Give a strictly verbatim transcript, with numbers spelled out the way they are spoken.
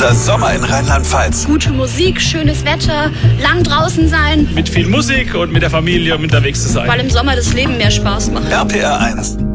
Unser Sommer in Rheinland-Pfalz. Gute Musik, schönes Wetter, lang draußen sein. Mit viel Musik und mit der Familie unterwegs zu sein. Weil im Sommer das Leben mehr Spaß macht. R P R eins.